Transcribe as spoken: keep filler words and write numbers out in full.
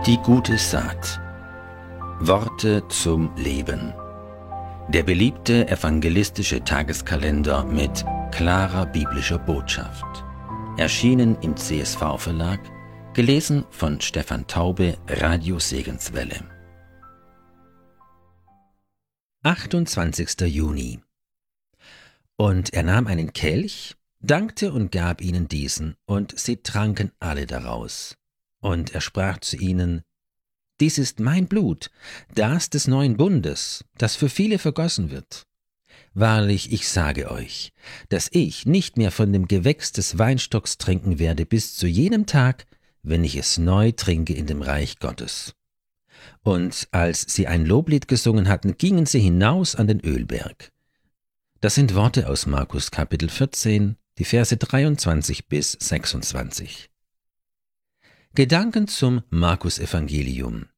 Die gute Saat. Worte zum Leben. Der beliebte evangelistische Tageskalender mit klarer biblischer Botschaft. Erschienen im C S V-Verlag, gelesen von Stefan Taube, Radio Segenswelle. achtundzwanzigster Juni. Und er nahm einen Kelch, dankte und gab ihnen diesen, und sie tranken alle daraus. Und er sprach zu ihnen: Dies ist mein Blut, das des neuen Bundes, das für viele vergossen wird. Wahrlich, ich sage euch, dass ich nicht mehr von dem Gewächs des Weinstocks trinken werde bis zu jenem Tag, wenn ich es neu trinke in dem Reich Gottes. Und als sie ein Loblied gesungen hatten, gingen sie hinaus an den Ölberg. Das sind Worte aus Markus Kapitel vierzehn, die Verse dreiundzwanzig bis sechsundzwanzig. Gedanken zum Markus-Evangelium.